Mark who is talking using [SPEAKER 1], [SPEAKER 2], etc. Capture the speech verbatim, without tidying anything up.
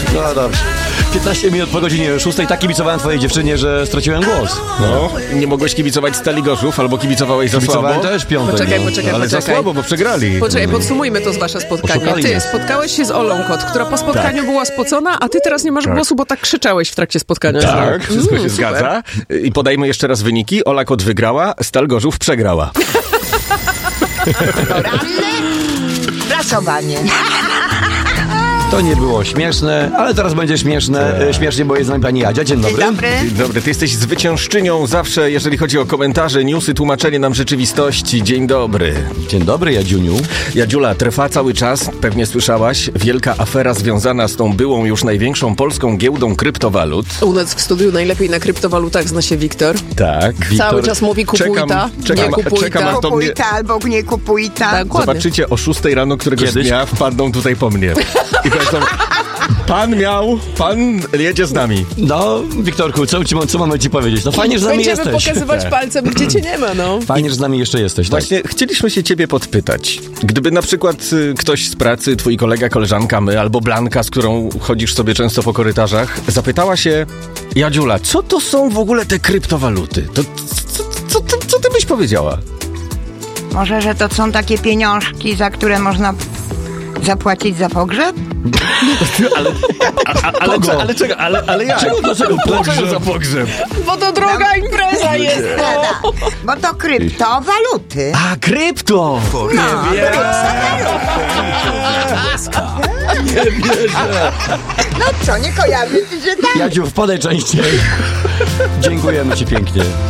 [SPEAKER 1] No dobrze. piętnaście minut po godzinie szóstej. Tak kibicowałem twojej dziewczynie, że straciłem głos.
[SPEAKER 2] No, nie mogłeś kibicować Stali Gorzów, albo kibicowałeś za
[SPEAKER 1] Kibicowałem
[SPEAKER 2] słabo?
[SPEAKER 1] też piątek.
[SPEAKER 3] Poczekaj,
[SPEAKER 1] no.
[SPEAKER 3] poczekaj,
[SPEAKER 2] Ale za
[SPEAKER 3] poczekaj.
[SPEAKER 2] słabo, bo przegrali.
[SPEAKER 3] Poczekaj, podsumujmy to z wasze spotkanie.
[SPEAKER 1] Oszukali
[SPEAKER 3] Ty
[SPEAKER 1] mnie.
[SPEAKER 3] spotkałeś się z Olą Kot, która po spotkaniu była spocona, a ty teraz nie masz głosu, bo tak krzyczałeś w trakcie spotkania.
[SPEAKER 2] Tak, wszystko
[SPEAKER 3] Mm,
[SPEAKER 2] się
[SPEAKER 3] super.
[SPEAKER 2] zgadza. I podajmy jeszcze raz wyniki. Ola Kot wygrała, Stal Gorzów przegrała.
[SPEAKER 4] Prasowanie.
[SPEAKER 1] To nie było śmieszne, ale teraz będzie śmieszne. E, Śmiesznie, bo jest z nami pani Jadzia. Dzień dobry.
[SPEAKER 4] Dzień dobry.
[SPEAKER 2] Dzień dobry, ty jesteś zwyciężczynią zawsze, jeżeli chodzi o komentarze, newsy, tłumaczenie nam rzeczywistości. Dzień dobry.
[SPEAKER 1] Dzień dobry, Jadziuniu.
[SPEAKER 2] Jadziula, trwa cały czas, pewnie słyszałaś, wielka afera związana z tą byłą już największą polską giełdą kryptowalut.
[SPEAKER 3] U nas w studiu najlepiej na kryptowalutach zna się Wiktor.
[SPEAKER 2] Tak.
[SPEAKER 3] Cały czas mówi kupuj
[SPEAKER 2] Czekam-
[SPEAKER 3] ta,
[SPEAKER 2] czekam-
[SPEAKER 3] nie kupuj
[SPEAKER 2] czekam,
[SPEAKER 3] ta.
[SPEAKER 2] aż to
[SPEAKER 4] Kupuj
[SPEAKER 2] mnie-
[SPEAKER 4] ta albo nie kupuj ta.
[SPEAKER 3] Tak, dokładnie.
[SPEAKER 2] Zobaczycie o szóstej rano któregoś
[SPEAKER 1] Kiedyś?
[SPEAKER 2] dnia wpadną tutaj po mnie. I powiedzą, pan miał, pan jedzie z nami.
[SPEAKER 1] No, Wiktorku, co, ci, co mamy ci powiedzieć? No fajnie, że z nami
[SPEAKER 3] Będziemy
[SPEAKER 1] jesteś.
[SPEAKER 3] pokazywać palcem, gdzie cię nie ma, no.
[SPEAKER 1] Fajnie, że z nami jeszcze jesteś. Tak.
[SPEAKER 2] Właśnie chcieliśmy się ciebie podpytać. Gdyby na przykład y, ktoś z pracy, twój kolega, koleżanka, my albo Blanka, z którą chodzisz sobie często po korytarzach, zapytała się, Jadziula, co to są w ogóle te kryptowaluty? To co, co, co, co ty byś powiedziała?
[SPEAKER 4] Może, że to są takie pieniążki, za które można zapłacić za pogrzeb?
[SPEAKER 2] Ale, ale, ale czego, ale, ale jak?
[SPEAKER 1] Czego, dlaczego
[SPEAKER 2] Dlaczego za pogrzeb?
[SPEAKER 3] Bo to droga impreza jest, no.
[SPEAKER 4] Prawda? Bo to kryptowaluty.
[SPEAKER 2] A, krypto!
[SPEAKER 4] No, no co, nie kojarzysz, że tak?
[SPEAKER 1] Jadziu, wpadaj częściej. Dziękujemy ci pięknie.